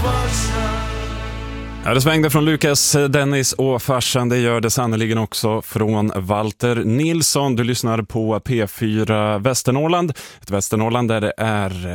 Ja, det svängde från Lukas, Dennis och farsan. Det gör det sannoliken också från Walter Nilsson. Du lyssnar på P4 Västernorrland. Ett Västernorrland där det är